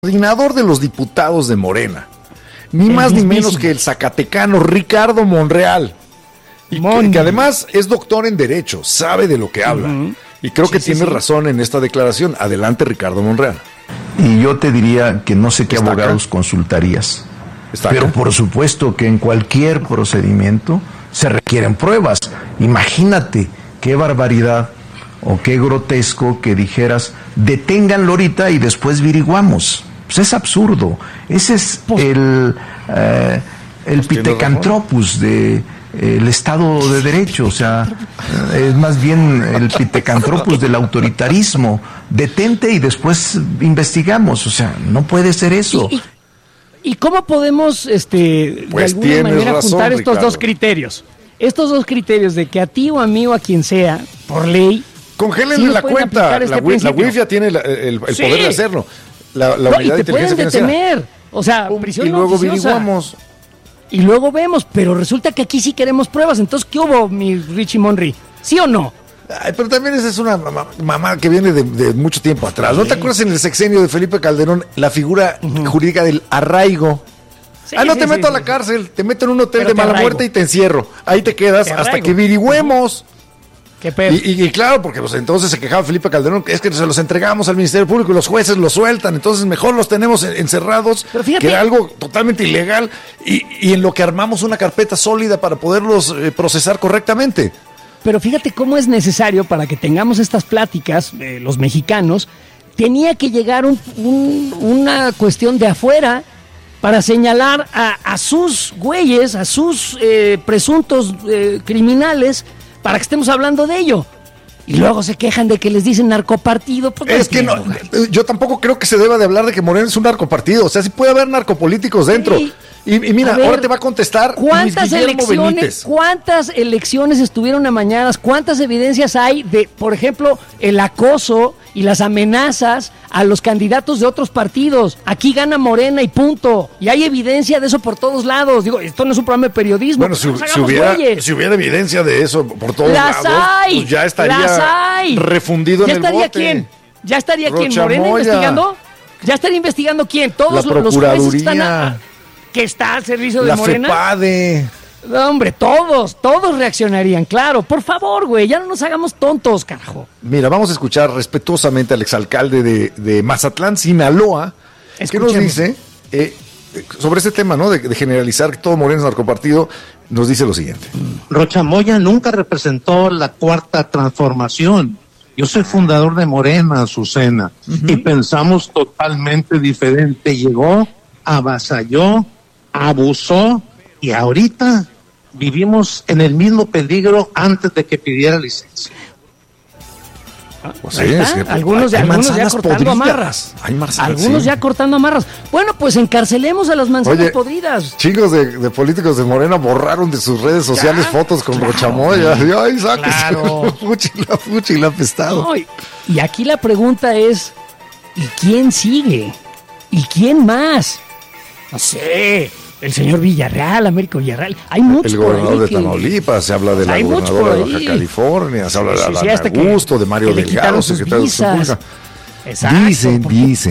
Coordinador de los diputados de Morena, ni más ni menos que el zacatecano Ricardo Monreal, y que además es doctor en Derecho, sabe de lo que habla, y creo que tiene razón en esta declaración. Adelante, Ricardo Monreal. Y yo te diría que no sé qué abogados consultarías, pero por supuesto que en cualquier procedimiento se requieren pruebas. Imagínate qué barbaridad o qué grotesco que dijeras, deténganlo ahorita y después averiguamos. Pues es absurdo. Ese es el pitecantropus del Estado de Derecho. O sea, es más bien el pitecantropus del autoritarismo. Detente y después investigamos. O sea, no puede ser eso. ¿Y cómo podemos de alguna manera juntar estos dos criterios? Estos dos criterios de que a ti o a mí o a quien sea, por ley, congélenle la cuenta. La UIF ya tiene el poder de hacerlo. La unidad de inteligencia detener. O sea, prisión y luego oficiosa. averiguamos. Y luego vemos, pero resulta que aquí sí queremos pruebas. Entonces, ¿qué hubo, mi Richie Monry? ¿Sí o no? Ay, pero también esa es una mamá que viene de mucho tiempo atrás. Sí. ¿No te acuerdas en el sexenio de Felipe Calderón la figura jurídica del arraigo? Sí, no te meto a la cárcel, te meto en un hotel de mala muerte y te encierro. Ahí te quedas hasta que averigüemos. ¿Qué pedo? Y claro, porque pues, entonces se quejaba Felipe Calderón, es que se los entregamos al Ministerio Público y los jueces los sueltan, entonces mejor los tenemos encerrados, que era algo totalmente ilegal, y en lo que armamos una carpeta sólida para poderlos procesar correctamente. Pero fíjate cómo es necesario para que tengamos estas pláticas, los mexicanos, tenía que llegar una cuestión de afuera para señalar a sus güeyes, a sus presuntos criminales, para que estemos hablando de ello. Y luego se quejan de que les dicen narcopartido. Pues es que no, yo tampoco creo que se deba de hablar de que Morena es un narcopartido. O sea, sí puede haber narcopolíticos dentro. Sí. Y mira, ahora te va a contestar ¿cuántas elecciones estuvieron amañadas? ¿Cuántas evidencias hay de, por ejemplo, el acoso y las amenazas a los candidatos de otros partidos? Aquí gana Morena y punto. Y hay evidencia de eso por todos lados. Digo, esto no es un programa de periodismo. Bueno, si hubiera evidencia de eso por todos lados, pues ya estaría refundido en el bote. ¿Quién? ¿Ya estaría quién? ¿Morena investigando? ¿Ya estaría investigando quién? Todos los jueces están que está al servicio de Morena. La FEPADE. No, hombre, todos reaccionarían, claro. Por favor, güey, ya no nos hagamos tontos, carajo. Mira, vamos a escuchar respetuosamente al exalcalde de Mazatlán, Sinaloa, que nos dice, sobre este tema, ¿no? De generalizar que todo Morena es narcopartido, nos dice lo siguiente. Rocha Moya nunca representó la cuarta transformación. Yo soy fundador de Morena, Azucena, y pensamos totalmente diferente. Llegó, avasalló, abusó, y ahorita vivimos en el mismo peligro antes de que pidiera licencia. Pues sí, algunos ya cortando amarras. Algunos ya cortando amarras. Bueno, pues encarcelemos a las manzanas podridas. Chicos de políticos de Morena borraron de sus redes sociales fotos con Rocha Moya. Ay, sáquese. Fuchi la apestado. No, y aquí la pregunta es, ¿y quién sigue? ¿Y quién más? No sé, el señor Villarreal, Américo Villarreal. Hay muchos. El gobernador de Tamaulipas, se habla de la gobernadora de Baja California, se habla de Adán Augusto, de Mario Delgado, secretario de República. Exacto. Dicen.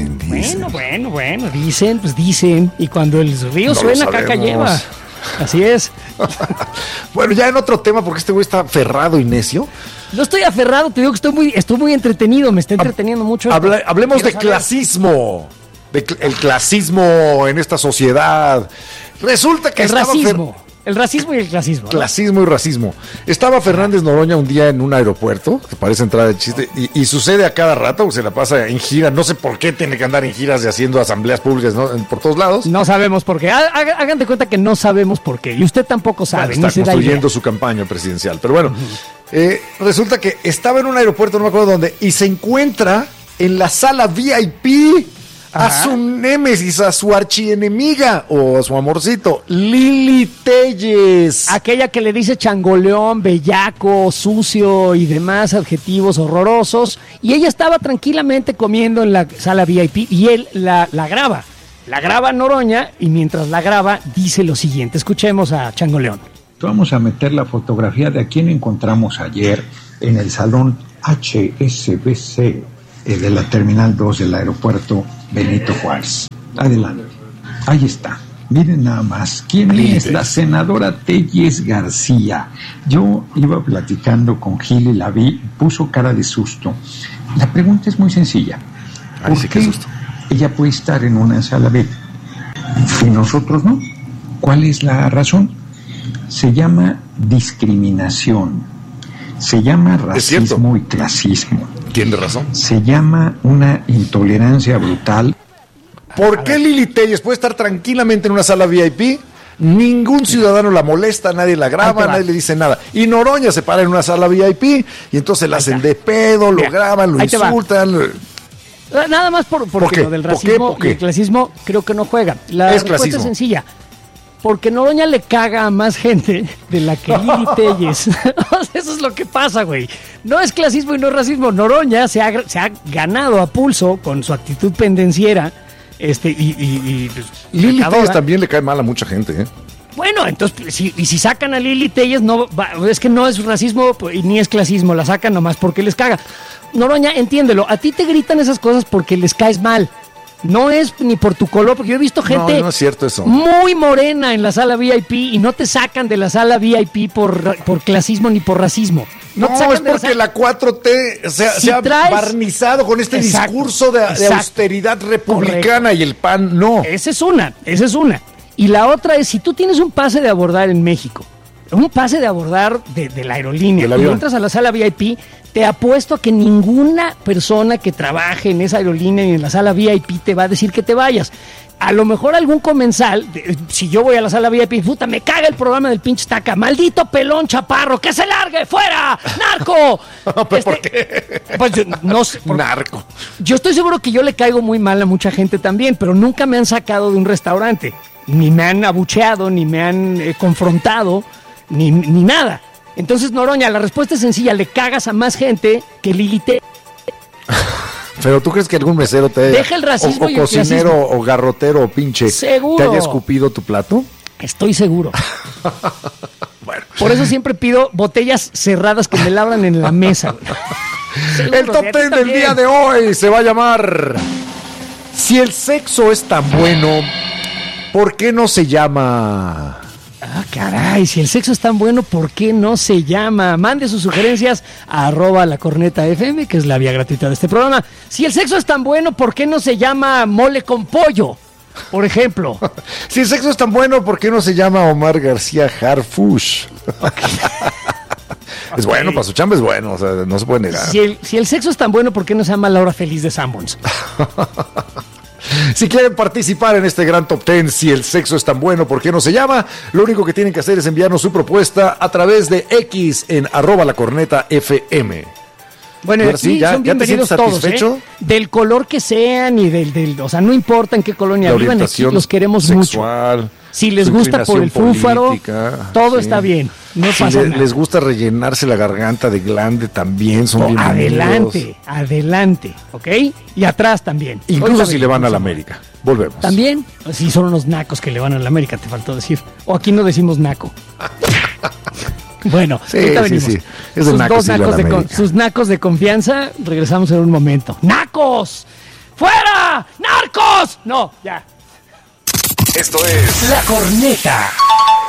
Bueno, dicen. Y cuando el río suena, caca lleva. Así es. Bueno, ya en otro tema, porque este güey está aferrado y necio. No estoy aferrado, te digo que estoy muy entretenido, me está entreteniendo mucho. Hablemos de clasismo. El clasismo en esta sociedad. Resulta que el racismo y el clasismo. Clasismo y racismo. Estaba Fernández Noroña un día en un aeropuerto, que parece entrada de chiste, y sucede a cada rato, se la pasa en gira. No sé por qué tiene que andar en giras y haciendo asambleas públicas, ¿no? Por todos lados. No sabemos por qué. Hagan de cuenta que no sabemos por qué. Y usted tampoco sabe. Está construyendo su campaña presidencial. Pero bueno, resulta que estaba en un aeropuerto, no me acuerdo dónde, y se encuentra en la sala VIP a su némesis, a su archienemiga o a su amorcito, Lili Téllez. Aquella que le dice changoleón, bellaco, sucio y demás adjetivos horrorosos. Y ella estaba tranquilamente comiendo en la sala VIP y él la graba. La graba Noroña y mientras la graba dice lo siguiente. Escuchemos a Changoleón. Vamos a meter la fotografía de a quien encontramos ayer en el salón HSBC de la Terminal 2 del aeropuerto Benito Juárez. Adelante. Ahí está. Miren nada más. ¿Quién es? La senadora Telles García. Yo iba platicando con Gil y la vi, puso cara de susto. La pregunta es muy sencilla. ¿Por qué ella puede estar en una sala B y nosotros no? ¿Cuál es la razón? Se llama discriminación. Se llama racismo y clasismo. Tiene razón. Se llama una intolerancia brutal. ¿Por qué Lili Telles puede estar tranquilamente en una sala VIP? Ningún ciudadano la molesta, nadie la graba, nadie le dice nada. Y Noroña se para en una sala VIP y entonces la hacen de pedo, lo graban, lo insultan. Nada más porque lo del racismo y el clasismo creo que no juega. La respuesta es sencilla. Porque Noroña le caga a más gente de la que Lili Telles. Eso es lo que pasa, güey. No es clasismo y no es racismo. Noroña se ha ganado a pulso con su actitud pendenciera. Lili Telles también le cae mal a mucha gente, ¿eh? Bueno, entonces, si sacan a Lili Telles, es que no es racismo ni es clasismo, la sacan nomás porque les caga. Noroña, entiéndelo, a ti te gritan esas cosas porque les caes mal. No es ni por tu color, porque yo he visto gente no es cierto eso. Muy morena en la sala VIP y no te sacan de la sala VIP por clasismo ni por racismo. No es porque la 4T se ha barnizado con este discurso de austeridad republicana. Correcto. Y el PAN no. Esa es una. Y la otra es, si tú tienes un pase de abordar en México, un pase de abordar de la aerolínea, y entras a la sala VIP, te apuesto a que ninguna persona que trabaje en esa aerolínea y en la sala VIP te va a decir que te vayas. A lo mejor algún comensal, si yo voy a la sala VIP, puta, me caga el programa del pinche Taca, maldito pelón chaparro, que se largue, fuera, narco. ¿Por qué? Pues no sé. Narco. Yo estoy seguro que yo le caigo muy mal a mucha gente también, pero nunca me han sacado de un restaurante, ni me han abucheado, ni me han confrontado, ni nada. Entonces, Noroña, la respuesta es sencilla, le cagas a más gente que Lili Telles. Pero ¿tú crees que algún mesero te deja el racismo o cocinero o garrotero o pinche seguro te haya escupido tu plato? Estoy seguro. Bueno. Por eso siempre pido botellas cerradas que me la abran en la mesa. El top 10 del día de hoy se va a llamar: si el sexo es tan bueno, ¿por qué no se llama? Ah, caray, si el sexo es tan bueno, ¿por qué no se llama? Mande sus sugerencias a @lacornetafm, que es la vía gratuita de este programa. Si el sexo es tan bueno, ¿por qué no se llama mole con pollo? Por ejemplo. Si el sexo es tan bueno, ¿por qué no se llama Omar García Harfush? Es bueno, para su chamba es bueno, o sea, no se puede negar. Si el sexo es tan bueno, ¿por qué no se llama Laura Feliz de Sanborns? Si quieren participar en este gran top 10, si el sexo es tan bueno, ¿por qué no se llama? Lo único que tienen que hacer es enviarnos su propuesta a través de X en @lacornetafm. Bueno, y aquí son bienvenidos todos, del color que sean y o sea, no importa en qué colonia vivan, aquí los queremos sexual, mucho. Si les gusta por el fúfaro, todo está bien, no pasa nada. Les gusta rellenarse la garganta de glande, también son bienvenidos. Adelante, ¿ok? Y atrás también. Incluso si le van a la América. Volvemos. También, si son unos nacos que le van a la América, te faltó decir. O aquí no decimos naco. Bueno, ahorita venimos. Sí. Sus nacos de confianza, regresamos en un momento. ¡Nacos! ¡Fuera! ¡Narcos! No, ya. Esto es La Corneta.